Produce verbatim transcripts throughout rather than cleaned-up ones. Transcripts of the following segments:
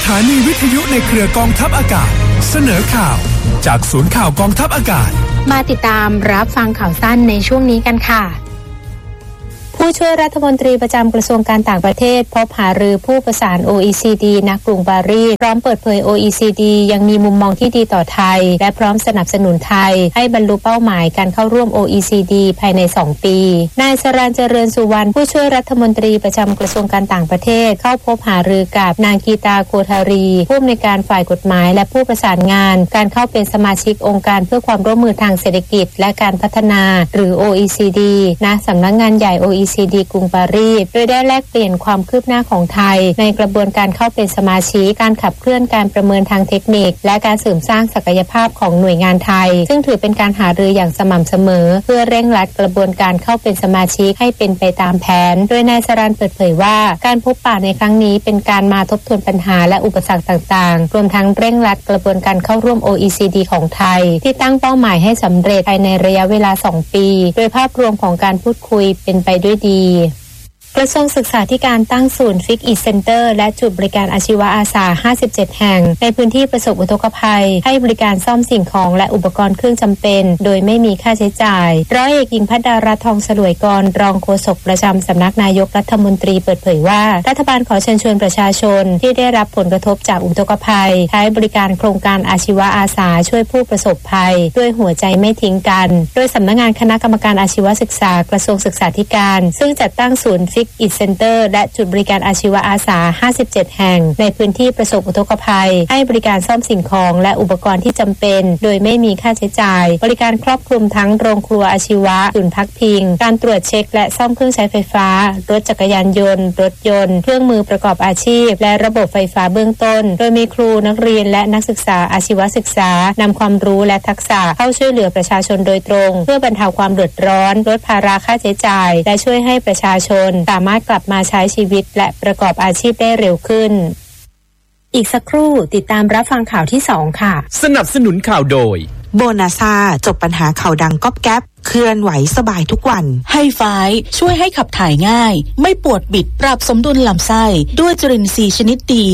ถานีวิทยุในเครือกองทัพอากาศเสนอข่าวจากศูนย์ข่าวกองทัพอากาศมาติดตามรับฟังข่าวสั้นในช่วงนี้กันค่ะผู้ช่วยรัฐมนตรีประจำกระทรวงการต่างประเทศพบหารือผู้ประสาน โอ อี ซี ดี ณ กรุงปารีสพร้อมเปิดเผย โอ อี ซี ดี ยังมีมุมมองที่ดีต่อไทยและพร้อมสนับสนุนไทยให้บรรลุเป้าหมายการเข้าร่วม โอ อี ซี ดี ภายในสองปีนายสราญเจริญสุวรรณผู้ช่วยรัฐมนตรีประจำกระทรวงการต่างประเทศเข้าพบหารือกับนางกีตาโคทารีผู้อำนวยการฝ่ายกฎหมายและผู้ประสานงานการเข้าเป็นสมาชิกองค์การเพื่อความร่วมมือทางเศรษฐกิจและการพัฒนาหรือ โอ อี ซี ดี ณ สำนักงานใหญ่ โอ อี ซี ดี กรุงปารีสโดยได้แลกเปลี่ยนความคืบหน้าของไทยในกระบวนการเข้าเป็นสมาชิกการขับเคลื่อนการประเมินทางเทคนิคและการเสริมสร้างศักยภาพของหน่วยงานไทยซึ่งถือเป็นการหารืออย่างสม่ำเสมอเพื่อเร่งรัดกระบวนการเข้าเป็นสมาชิกให้เป็นไปตามแผนโดยนายสรัญเปิดเผยว่าการพบปะในครั้งนี้เป็นการมาทบทวนปัญหาและอุปสรรคต่างๆรวมทั้งเร่งรัดกระบวนการเข้าร่วม โอ อี ซี ดี ของไทยที่ตั้งเป้าหมายให้สำเร็จภายในระยะเวลาสองปีโดยภาพรวมของการพูดคุยเป็นไปด้วยดีกระทรวงศึกษาธิการตั้งศูนย์ Fix It Center และจุดบริการอาชีวะอาสาห้าสิบเจ็ดแห่งในพื้นที่ประสบอุทกภัยให้บริการซ่อมสิ่งของและอุปกรณ์เครื่องจำเป็นโดยไม่มีค่าใช้จ่ายร้อยเอกหญิงภัทรารัตน์ทองสลวยกรรองโฆษกประจำสำนักนายกรัฐมนตรีเปิดเผยว่ารัฐบาลขอเชิญชวนประชาชนที่ได้รับผลกระทบจากอุทกภัยใช้บริการโครงการอาชีวะอาสาช่วยผู้ประสบภัยด้วยหัวใจไม่ทิ้งกันโดยสำนักงานคณะกรรมการอาชีวศึกษากระทรวงศึกษาธิการซึ่งจัดตั้งศูนย์ Fix It Centerและจุดบริการอาชีวะอาสาห้าสิบเจ็ดแห่งในพื้นที่ประสบอุทกภัยให้บริการซ่อมสิ่งของและอุปกรณ์ที่จำเป็นโดยไม่มีค่าใช้จ่ายบริการครอบคลุมทั้งโรงครัวอาชีวะศูนย์พักพิงการตรวจเช็คและซ่อมเครื่องใช้ไฟฟ้ารถจักรยานยนต์รถยนต์เครื่องมือประกอบอาชีพและระบบไฟฟ้าเบื้องต้นโดยมีครูนักเรียนและนักศึกษาอาชีวศึกษานำความรู้และทักษะเข้าช่วยเหลือประชาชนโดยตรงเพื่อบรรเทาความเดือดร้อนลดภาระค่าใช้จ่ายและช่วยให้ประชาชนสามารถกลับมาใช้ชีวิตและประกอบอาชีพได้เร็วขึ้นอีกสักครู่ติดตามรับฟังข่าวที่สองค่ะสนับสนุนข่าวโดยโบนาซาจบปัญหาเข่าดังก๊อบแก๊บเคลื่อนไหวสบายทุกวันไฮไฟช่วยให้ขับถ่ายง่ายไม่ปวดบิดปรับสมดุลลำไส้ด้วยจุลินทรีย์ชนิดดี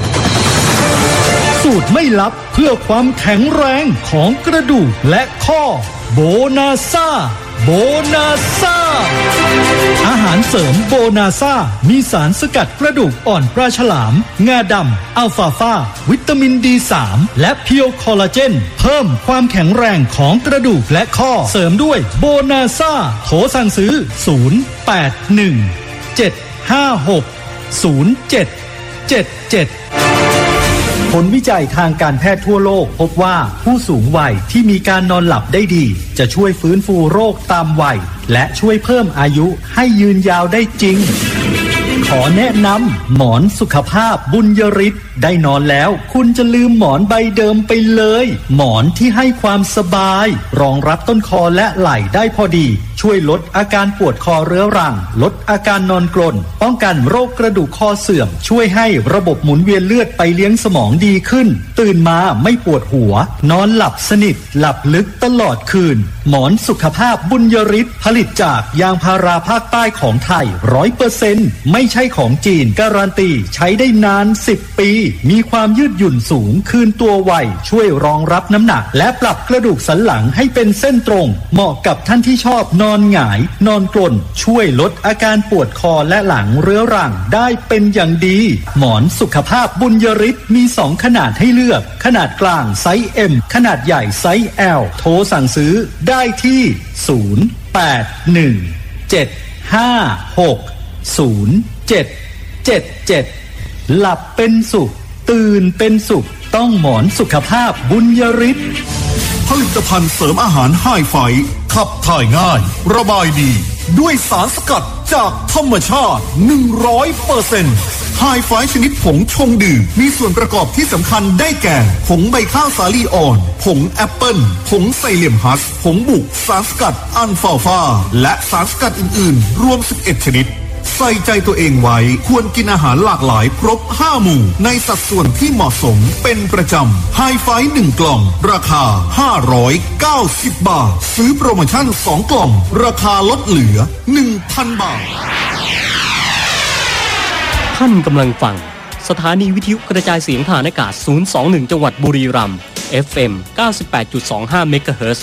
สูตรไม่ลับเพื่อความแข็งแรงของกระดูกและข้อโบนาซาโบนาซาอาหารเสริมโบนาซามีสารสกัดกระดูกอ่อนปลาฉลามงาดำอัลฟาฟาวิตามิน ดี สาม และเพียวคอลลาเจนเพิ่มความแข็งแรงของกระดูกและข้อเสริมด้วยโบนาซาโทรสั่งซื้อศูนย์ แปด หนึ่ง เจ็ด ห้า หก ศูนย์ เจ็ด เจ็ด เจ็ดผลวิจัยทางการแพทย์ทั่วโลกพบว่าผู้สูงวัยที่มีการนอนหลับได้ดีจะช่วยฟื้นฟูโรคตามวัยและช่วยเพิ่มอายุให้ยืนยาวได้จริงขอแนะนำหมอนสุขภาพบุญยฤทธิ์ได้นอนแล้วคุณจะลืมหมอนใบเดิมไปเลยหมอนที่ให้ความสบายรองรับต้นคอและไหล่ได้พอดีช่วยลดอาการปวดคอเรื้อรังลดอาการนอนกรนป้องกันโรคกระดูกคอเสื่อมช่วยให้ระบบหมุนเวียนเลือดไปเลี้ยงสมองดีขึ้นตื่นมาไม่ปวดหัวนอนหลับสนิทหลับลึกตลอดคืนหมอนสุขภาพบุญยฤทธิ์ผลิตจากยางพาราภาคใต้ของไทย ร้อยเปอร์เซ็นต์ ไม่ใช่ของจีนการันตีใช้ได้นานสิบปีมีความยืดหยุ่นสูงคืนตัวไวช่วยรองรับน้ำหนักและปรับกระดูกสันหลังให้เป็นเส้นตรงเหมาะกับท่านที่ชอบนอนหงายนอนกรนช่วยลดอาการปวดคอและหลังเรื้อรังได้เป็นอย่างดีหมอนสุขภาพบุญยฤทธิ์มีสองขนาดให้เลือกขนาดกลางไซส์ เอ็ม ขนาดใหญ่ไซส์ แอล โทรสั่งซื้อได้ที่ศูนย์ แปด หนึ่ง เจ็ด ห้า หก ศูนย์ เจ็ด เจ็ด เจ็ดหลับเป็นสุขตื่นเป็นสุขต้องหมอนสุขภาพบุญยฤทธิ์ผลิตภัณฑ์เสริมอาหารไฮไฟขับถ่ายง่ายระบายดีด้วยสารสกัดจากธรรมชาติ หนึ่งร้อยเปอร์เซ็นต์ ไฮไฟชนิดผงชงดื่มมีส่วนประกอบที่สำคัญได้แก่ผงใบข้าวสาลีอ่อนผงแอปเปิ้ลผงไซเลียมฮัสผงบุกสารสกัดอัลฟาฟาและสารสกัดอื่นๆรวมสิบเอ็ดชนิดใส่ใจตัวเองไว้ควรกินอาหารหลากหลายครบห้าหมู่ในสัดส่วนที่เหมาะสมเป็นประจำไฮไฟหนึ่งกล่องราคาห้าร้อยเก้าสิบบาทซื้อโปรโมชั่นสองกล่องราคาลดเหลือ หนึ่งพัน บาทท่านกำลังฟังสถานีวิทยุกระจายเสียงผ่านอากาศศูนย์ สอง หนึ่ง จังหวัดบุรีรัมย์ เอฟ เอ็ม เก้าสิบแปดจุดสองห้า เมกะเฮิรตซ์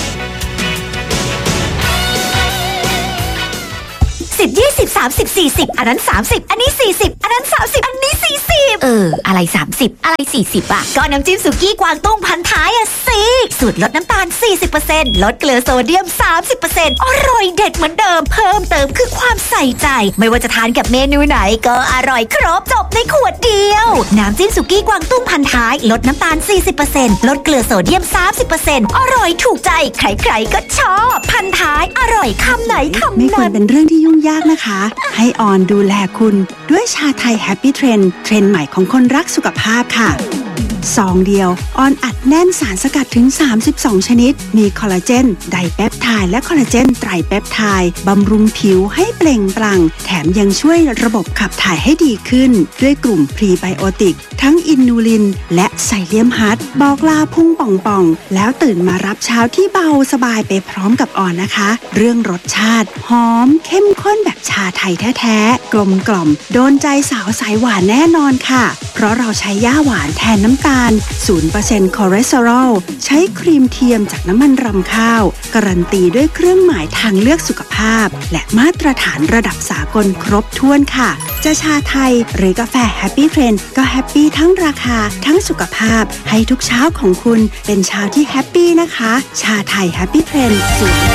สิบ ยี่สิบ สามสิบ สี่สิบอันนั้นสามสิบอันนี้สี่สิบอันนั้นสามสิบอันนี้สี่สิบเอออะไรสามสิบอะไรสี่สิบอ่ะก็น้ำจิ้มสุกี้กวางตุ้งพันท้ายอ่ะสิสูตรลดน้ำตาล สี่สิบเปอร์เซ็นต์ ลดเกลือโซเดียม สามสิบเปอร์เซ็นต์ อร่อยเด็ดเหมือนเดิมเพิ่มเติมคือความใส่ใจไม่ว่าจะทานกับเมนูไหนก็อร่อยครบจบในขวดเดียวน้ำจิ้มสุกี้กวางตุ้งพันท้ายลดน้ำตาล สี่สิบเปอร์เซ็นต์ ลดเกลือโซเดียม สามสิบเปอร์เซ็นต์ อร่อยถูกใจใครๆก็ชอบพันท้ายอร่อยคำไหนคำนั้นไม่ควรเป็นเรื่องที่ยุ่งยากนะคะให้ออนดูแลคุณด้วยชาไทยแฮปปี้เทรนด์เทรนด์ใหม่ของคนรักสุขภาพค่ะซองเดียวออนอัดแน่นสารสกัดถึงสามสิบสองชนิดมีคอลลาเจนไดเปปไทด์และคอลลาเจนไตรเปปไทด์บำรุงผิวให้เปล่งปลั่งแถมยังช่วยระบบขับถ่ายให้ดีขึ้นด้วยกลุ่มพรีไบโอติกทั้งอินูลินและไซเลียมฮัทบอกลาพุ่งป่องๆแล้วตื่นมารับเช้าที่เบาสบายไปพร้อมกับออนนะคะเรื่องรสชาติหอมเข้มข้นแบบชาไทยแท้ๆกลมกล่อมโดนใจสาวสายหวานแน่นอนค่ะเพราะเราใช้ย่าหวานแทนน้ำตาล ศูนย์เปอร์เซ็นต์ คอเลสเตอรอลใช้ครีมเทียมจากน้ำมันรำข้าวการันตีด้วยเครื่องหมายทางเลือกสุขภาพและมาตรฐานระดับสากลครบถ้วนค่ะจะชาไทยหรือกาแฟแฮปปี้เทรนด์ก็แฮปปี้ทั้งราคาทั้งสุขภาพให้ทุกเช้าของคุณเป็นเช้าที่แฮปปี้นะคะชาไทยแฮปปี้เทรนด์ศูนย์